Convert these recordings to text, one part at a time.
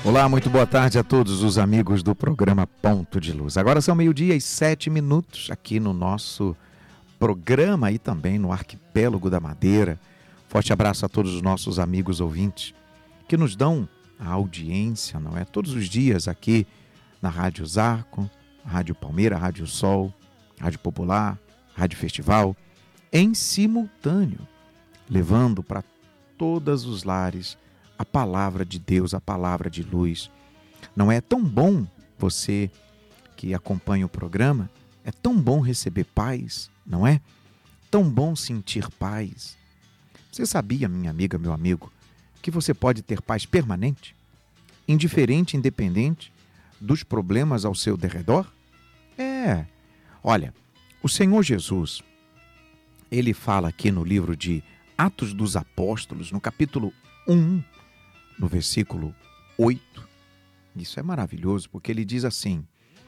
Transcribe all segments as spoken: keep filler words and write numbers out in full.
Olá, muito boa tarde a todos os amigos do programa Ponto de Luz. Agora são meio-dia e sete minutos aqui no nosso programa e também no Arquipélago da Madeira. Forte abraço a todos os nossos amigos ouvintes que nos dão a audiência, não é? Todos os dias aqui na Rádio Zarco, Rádio Palmeira, Rádio Sol, Rádio Popular, Rádio Festival, em simultâneo, levando para todos os lares a palavra de Deus, a palavra de luz. Não é tão bom você que acompanha o programa, é tão bom receber paz, não é? Tão bom sentir paz. Você sabia, minha amiga, meu amigo, que você pode ter paz permanente, indiferente, independente dos problemas ao seu derredor? É. Olha, o Senhor Jesus, ele fala aqui no livro de Atos dos Apóstolos, no capítulo um, no versículo oito, isso é maravilhoso, porque ele diz assim: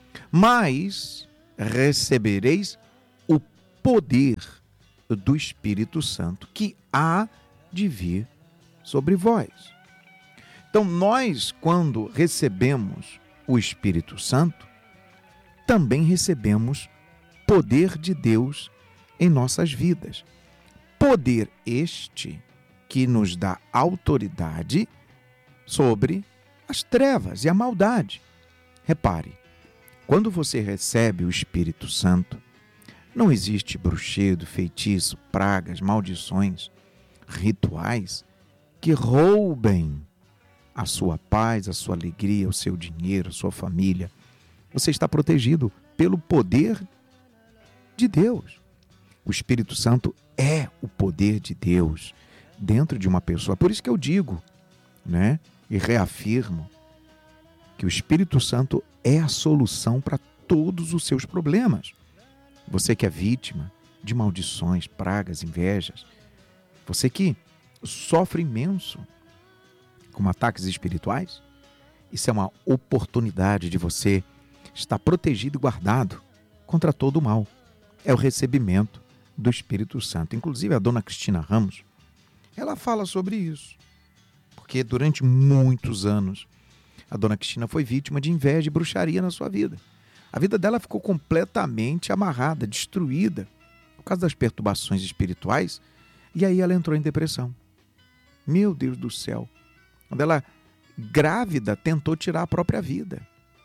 mas recebereis o poder do Espírito Santo que há de vir sobre vós. Então, nós, quando recebemos o Espírito Santo, também recebemos poder de Deus em nossas vidas. Poder este que nos dá autoridade sobre as trevas e a maldade. Repare, quando você recebe o Espírito Santo, não existe bruxedo, feitiço, pragas, maldições, rituais que roubem a sua paz, a sua alegria, o seu dinheiro, a sua família. Você está protegido pelo poder de Deus. O Espírito Santo é o poder de Deus dentro de uma pessoa. Por isso que eu digo, né, e reafirmo que o Espírito Santo é a solução para todos os seus problemas. Você que é vítima de maldições, pragas, invejas, você que sofre imenso com ataques espirituais, isso é uma oportunidade de você estar protegido e guardado contra todo o mal. É o recebimento do Espírito Santo. Inclusive a dona Cristina Ramos, ela fala sobre isso, porque durante muitos anos a dona Cristina foi vítima de inveja e bruxaria na sua vida. A vida dela ficou completamente amarrada, destruída, por causa das perturbações espirituais, e aí ela entrou em depressão. Meu Deus do céu! Quando ela, grávida, tentou tirar a própria vida.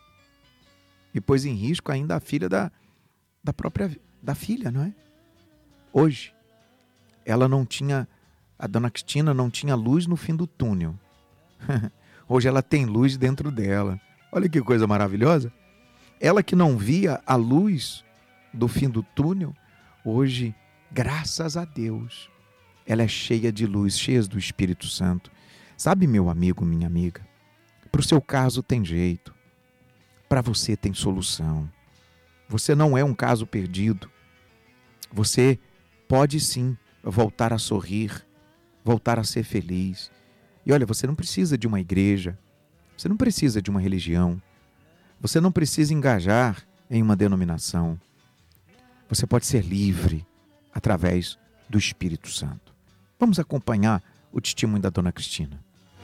E pôs em risco ainda a filha da, da própria da filha, não é? Hoje, ela não tinha, a dona Cristina não tinha luz no fim do túnel. Hoje ela tem luz dentro dela. Olha que coisa maravilhosa. Ela que não via a luz do fim do túnel, hoje, graças a Deus, ela é cheia de luz, cheia do Espírito Santo. Sabe, meu amigo, minha amiga, para o seu caso tem jeito, para você tem solução. Você não é um caso perdido. Você pode sim voltar a sorrir, voltar a ser feliz. E olha, você não precisa de uma igreja, você não precisa de uma religião, você não precisa engajar em uma denominação. Você pode ser livre através do Espírito Santo. Vamos acompanhar o testemunho da dona Cristina.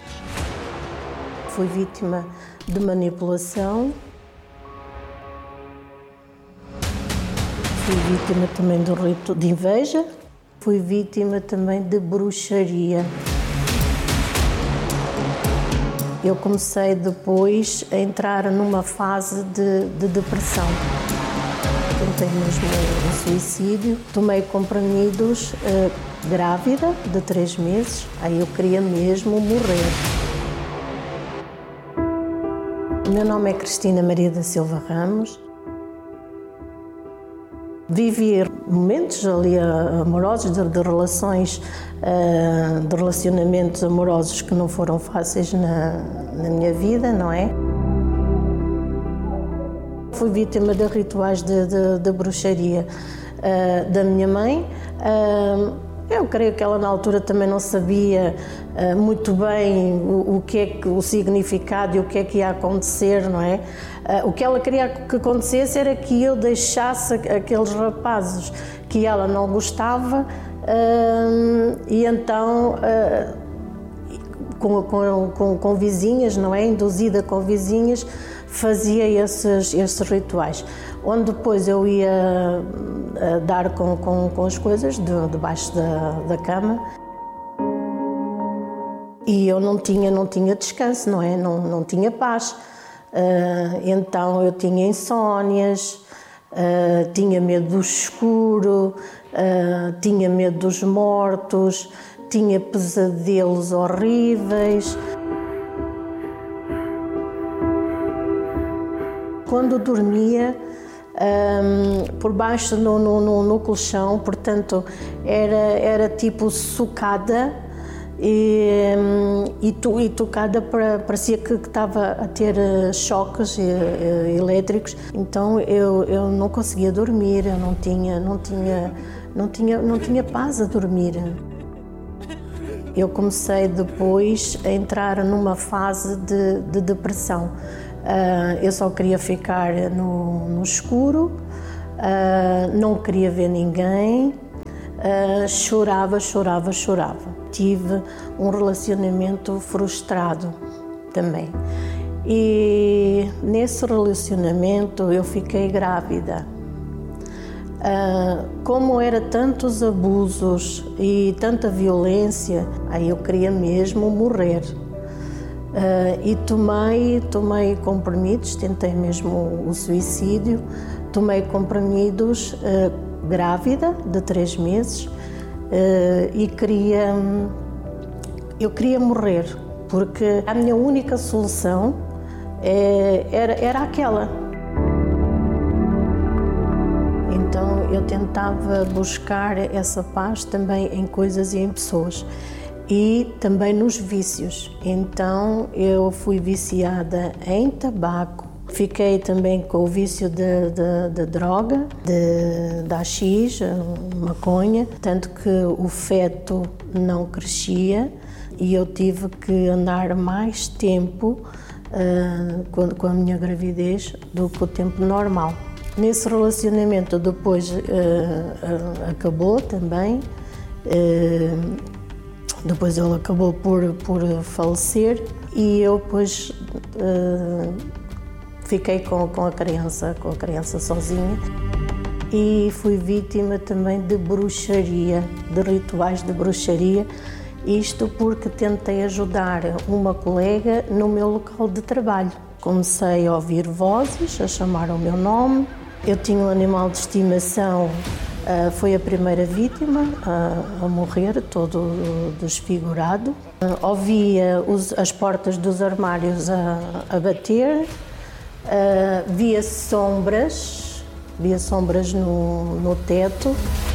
Fui vítima de manipulação. Fui vítima também do rito de inveja. Fui vítima também de bruxaria. Eu comecei depois a entrar numa fase de, de depressão. Tentei mesmo um suicídio. Tomei comprimidos uh, grávida de três meses. Aí eu queria mesmo morrer. O meu nome é Cristina Maria da Silva Ramos. Vivi momentos ali amorosos, de, de relações, de relacionamentos amorosos que não foram fáceis na, na minha vida, não é? Fui vítima de rituais de, de, de bruxaria uh, da minha mãe. Uh, eu creio que ela na altura também não sabia uh, muito bem o, o que é que, o significado e o que é que ia acontecer, não é? Uh, o que ela queria que acontecesse era que eu deixasse aqueles rapazes que ela não gostava uh, e então uh, com, com, com, com vizinhas, não é? Induzida com vizinhas, fazia esses, esses rituais. Onde depois eu ia dar com, com, com as coisas de, debaixo da, da cama. E eu não tinha, não tinha descanso, não é? Não, não tinha paz. Uh, então eu tinha insónias, uh, tinha medo do escuro, uh, tinha medo dos mortos, tinha pesadelos horríveis. Quando dormia, um, por baixo no, no, no, no colchão, portanto, era, era tipo socada e, e, to, e tocada, para, parecia que, que estava a ter choques elétricos. Então eu, eu não conseguia dormir, eu não tinha, não tinha, não tinha, não tinha paz a dormir. Eu comecei depois a entrar numa fase de, de depressão. Uh, eu só queria ficar no, no escuro, uh, não queria ver ninguém, uh, chorava, chorava, chorava. Tive um relacionamento frustrado também. E nesse relacionamento eu fiquei grávida. Uh, como era tantos abusos e tanta violência, aí eu queria mesmo morrer. Uh, e tomei, tomei comprimidos, tentei mesmo o suicídio, tomei comprimidos uh, grávida de três meses uh, e queria, eu queria morrer, porque a minha única solução é, era, era aquela. Então eu tentava buscar essa paz também em coisas e em pessoas. E também nos vícios. Então eu fui viciada em tabaco, fiquei também com o vício de, de, de droga, de, de haxixe, maconha, tanto que o feto não crescia e eu tive que andar mais tempo uh, com, com a minha gravidez do que o tempo normal. Nesse relacionamento depois uh, uh, acabou também. Uh, Depois ele acabou por, por falecer e eu depois uh, fiquei com, com a criança, com a criança sozinha e fui vítima também de bruxaria, de rituais de bruxaria, isto porque tentei ajudar uma colega no meu local de trabalho. Comecei a ouvir vozes, a chamar o meu nome, eu tinha um animal de estimação. Uh, foi a primeira vítima uh, a morrer, todo desfigurado. Uh, ouvia os, as portas dos armários a, a bater, uh, via sombras, via sombras no, no teto.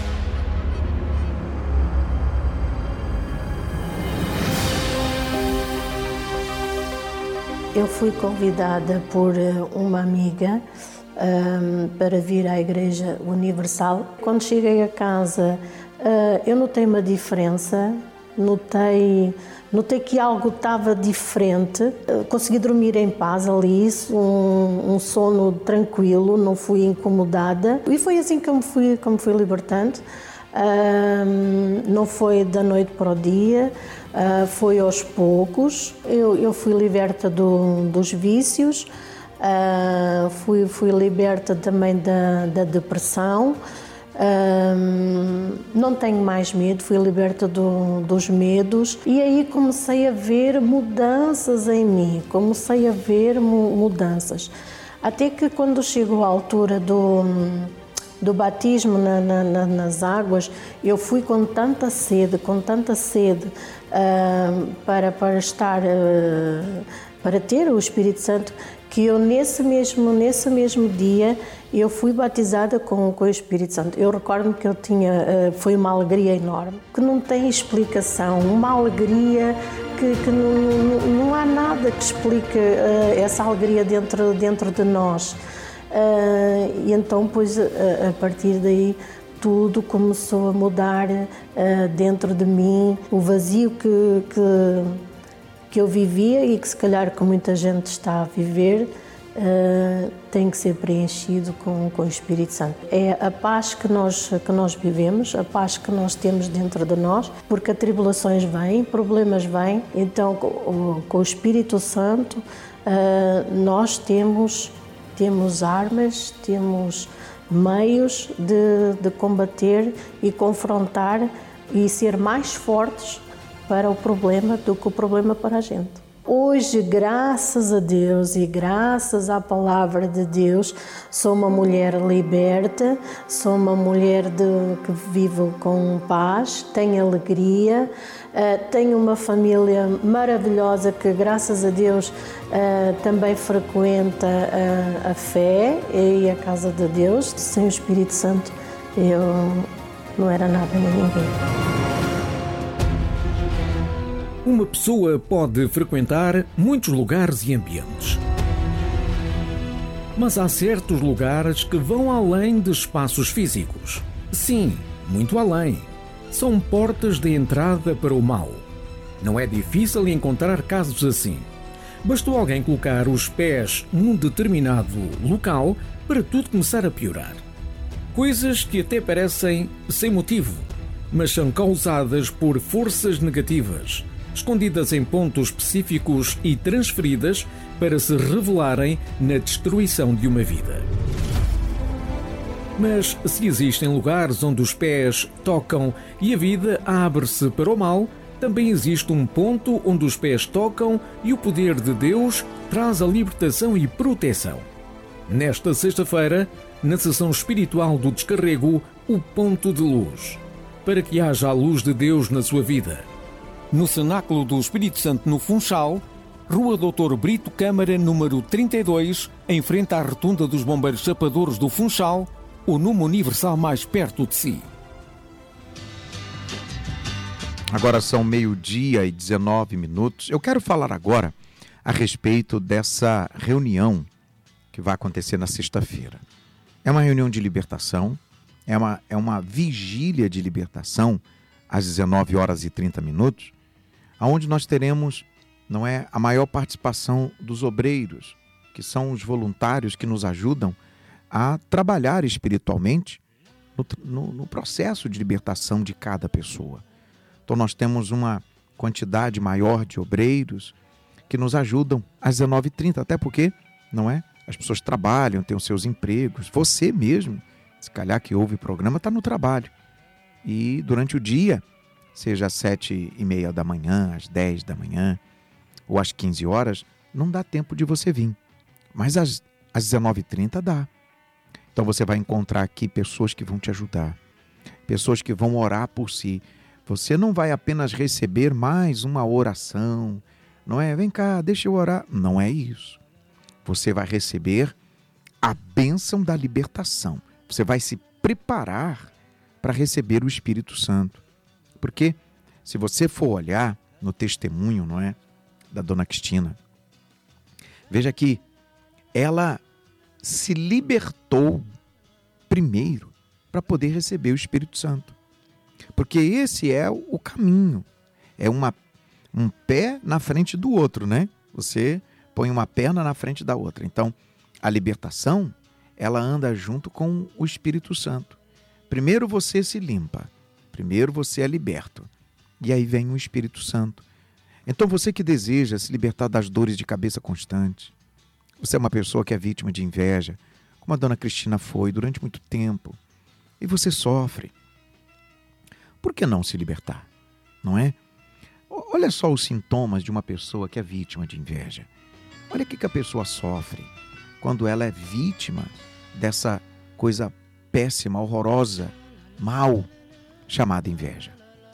Eu fui convidada por uma amiga Um, para vir à Igreja Universal. Quando cheguei a casa, uh, eu notei uma diferença, notei, notei que algo estava diferente. Uh, consegui dormir em paz ali, um, um sono tranquilo, não fui incomodada. E foi assim que eu me fui, que eu me fui libertando. Uh, não foi da noite para o dia, uh, foi aos poucos. Eu, eu fui liberta do, dos vícios. Uh, fui, fui liberta também da, da depressão, uh, não tenho mais medo, fui liberta do, dos medos e aí comecei a ver mudanças em mim, comecei a ver mudanças. Até que quando chegou a altura do, do batismo na, na, nas águas, eu fui com tanta sede, com tanta sede uh, para, para estar, uh, para ter o Espírito Santo, que eu nesse mesmo, nesse mesmo dia eu fui batizada com, com o Espírito Santo. Eu recordo-me que eu tinha, foi uma alegria enorme, que não tem explicação, uma alegria que, que não, não há nada que explique uh, essa alegria dentro, dentro de nós. Uh, e então, pois, uh, a partir daí, tudo começou a mudar uh, dentro de mim, o vazio que, que que eu vivia e que se calhar que muita gente está a viver, uh, tem que ser preenchido com, com o Espírito Santo. É a paz que nós, que nós vivemos, a paz que nós temos dentro de nós, porque as tribulações vêm, problemas vêm, então com, com o Espírito Santo uh, nós temos, temos armas, temos meios de, de combater e confrontar e ser mais fortes para o problema do que o problema para a gente. Hoje, graças a Deus e graças à palavra de Deus, sou uma mulher liberta, sou uma mulher de, que vive com paz, tenho alegria, uh, tenho uma família maravilhosa que, graças a Deus, uh, também frequenta uh, a fé e a casa de Deus. Sem o Espírito Santo, eu não era nada nem ninguém. Uma pessoa pode frequentar muitos lugares e ambientes. Mas há certos lugares que vão além de espaços físicos. Sim, muito além. São portas de entrada para o mal. Não é difícil encontrar casos assim. Bastou alguém colocar os pés num determinado local para tudo começar a piorar. Coisas que até parecem sem motivo, mas são causadas por forças negativas, escondidas em pontos específicos e transferidas para se revelarem na destruição de uma vida. Mas se existem lugares onde os pés tocam e a vida abre-se para o mal, também existe um ponto onde os pés tocam e o poder de Deus traz a libertação e proteção. Nesta sexta-feira, na sessão espiritual do Descarrego, o Ponto de Luz, para que haja a luz de Deus na sua vida. No Cenáculo do Espírito Santo, no Funchal, Rua doutor Brito Câmara, número trinta e dois, em frente à Rotunda dos Bombeiros Chapadores do Funchal, o número universal mais perto de si. Agora são meio-dia e dezenove minutos. Eu quero falar agora a respeito dessa reunião que vai acontecer na sexta-feira. É uma reunião de libertação, é uma, é uma vigília de libertação às dezenove horas e trinta minutos, onde nós teremos, não é, a maior participação dos obreiros, que são os voluntários que nos ajudam a trabalhar espiritualmente no, no, no processo de libertação de cada pessoa. Então nós temos uma quantidade maior de obreiros que nos ajudam às dezenove e trinta, até porque, não é, as pessoas trabalham, têm os seus empregos, você mesmo, se calhar que ouve o programa, está no trabalho. E durante o dia, seja às sete e meia da manhã, às dez da manhã ou às quinze horas, não dá tempo de você vir. Mas às, às dezenove e trinta dá. Então você vai encontrar aqui pessoas que vão te ajudar, pessoas que vão orar por si. Você não vai apenas receber mais uma oração, não é? Vem cá, deixa eu orar. Não é isso. Você vai receber a bênção da libertação. Você vai se preparar para receber o Espírito Santo. Porque se você for olhar no testemunho, não é, da Dona Cristina, veja que ela se libertou primeiro para poder receber o Espírito Santo. Porque esse é o caminho. É uma, um pé na frente do outro, né? Você põe uma perna na frente da outra. Então, a libertação, ela anda junto com o Espírito Santo. Primeiro você se limpa. Primeiro você é liberto. E aí vem o Espírito Santo. Então você que deseja se libertar das dores de cabeça constantes, você é uma pessoa que é vítima de inveja, como a Dona Cristina foi durante muito tempo, e você sofre. Por que não se libertar? Não é? Olha só os sintomas de uma pessoa que é vítima de inveja. Olha o que a pessoa sofre quando ela é vítima dessa coisa péssima, horrorosa, mal, chamada inveja.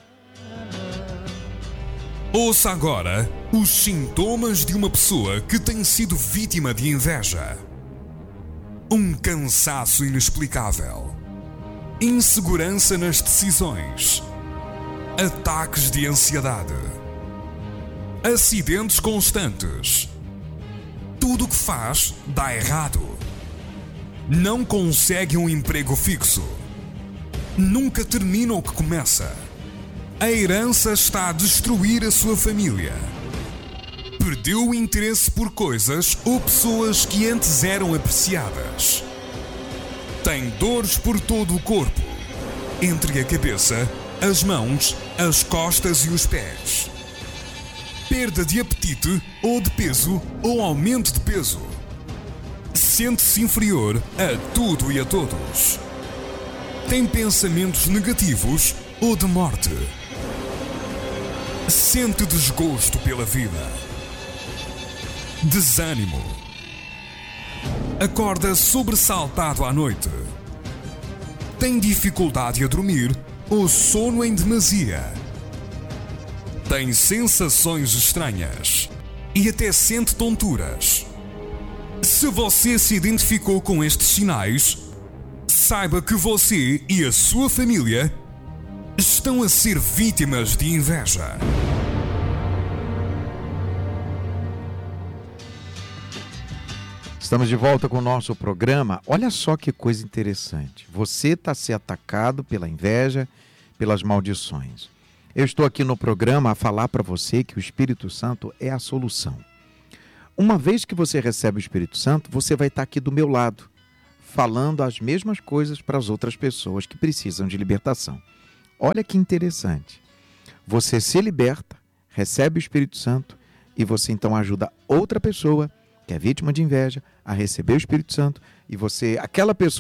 Ouça agora os sintomas de uma pessoa que tem sido vítima de inveja. Um cansaço inexplicável, insegurança nas decisões, ataques de ansiedade, acidentes constantes. Tudo o que faz dá errado. Não consegue um emprego fixo. Nunca termina o que começa. A herança está a destruir a sua família. Perdeu o interesse por coisas ou pessoas que antes eram apreciadas. Tem dores por todo o corpo, entre a cabeça, as mãos, as costas e os pés. Perda de apetite ou de peso ou aumento de peso. Sente-se inferior a tudo e a todos. Tem pensamentos negativos ou de morte. Sente desgosto pela vida. Desânimo. Acorda sobressaltado à noite. Tem dificuldade a dormir ou sono em demasia. Tem sensações estranhas e até sente tonturas. Se você se identificou com estes sinais, saiba que você e a sua família estão a ser vítimas de inveja. Estamos de volta com o nosso programa. Olha só que coisa interessante. Você está sendo atacado pela inveja, pelas maldições. Eu estou aqui no programa a falar para você que o Espírito Santo é a solução. Uma vez que você recebe o Espírito Santo, você vai estar aqui do meu lado, falando as mesmas coisas para as outras pessoas que precisam de libertação. Olha que interessante. Você se liberta, recebe o Espírito Santo e você então ajuda outra pessoa que é vítima de inveja a receber o Espírito Santo e você, aquela pessoa